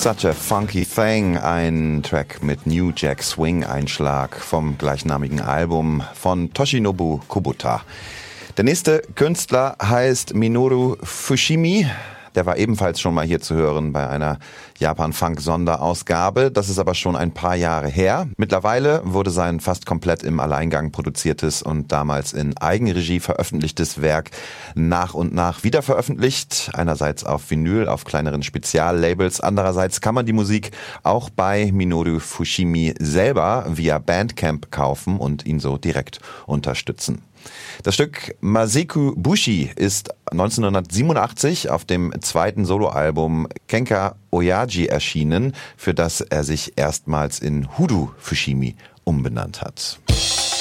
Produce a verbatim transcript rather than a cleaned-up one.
Such a Funky Thing, ein Track mit New Jack Swing Einschlag vom gleichnamigen Album von Toshinobu Kubota. Der nächste Künstler heißt Minoru Fushimi. Der war ebenfalls schon mal hier zu hören bei einer Japan-Funk-Sonderausgabe. Das ist aber schon ein paar Jahre her. Mittlerweile wurde sein fast komplett im Alleingang produziertes und damals in Eigenregie veröffentlichtes Werk nach und nach wiederveröffentlicht. Einerseits auf Vinyl, auf kleineren Speziallabels. Andererseits kann man die Musik auch bei Minoru Fushimi selber via Bandcamp kaufen und ihn so direkt unterstützen. Das Stück Maseku Bushi ist neunzehnhundertsiebenundachtzig auf dem zweiten Soloalbum Kenka Oyaji erschienen, für das er sich erstmals in Hoodoo Fushimi umbenannt hat.